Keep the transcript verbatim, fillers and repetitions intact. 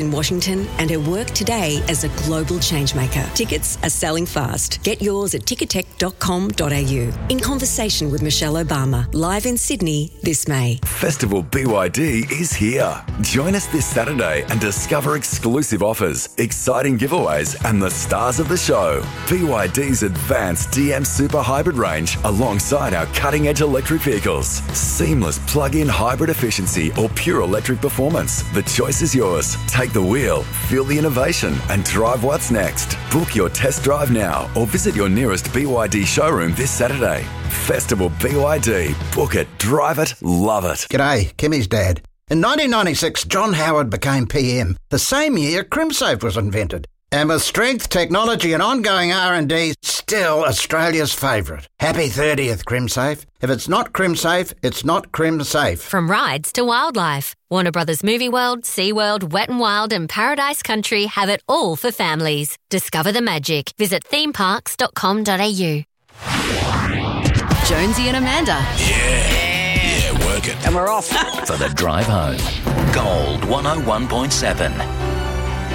in Washington and her work today as a global changemaker. Tickets are selling fast. Get yours at ticketek dot com dot a u. In conversation with Michelle Obama, live in Sydney this May. Festival B Y D is here. Join us this Saturday and discover exclusive offers, exciting giveaways and the stars of the show. B Y D's advanced D M Super Hybrid range alongside our cutting-edge electric vehicles. Seamless plug-in hybrid efficiency or pure electric performance. The choice is yours. Take the wheel, feel the innovation and drive what's next. Book your test drive now or visit your nearest B Y D showroom this Saturday. Festival B Y D. Book it, drive it, love it. G'day, Kimmy's dad. In nineteen ninety-six, John Howard became P M. The same year, CrimSafe was invented. And with strength, technology and ongoing R and D, still Australia's favourite. Happy thirtieth, CrimSafe. If it's not CrimSafe, it's not CrimSafe. From rides to wildlife, Warner Brothers Movie World, SeaWorld, Wet n Wild and Paradise Country have it all for families. Discover the magic. Visit theme parks dot com dot a u. Jonesy and Amanda. Yeah. Yeah, work it. And we're off. For the drive home. Gold one oh one point seven.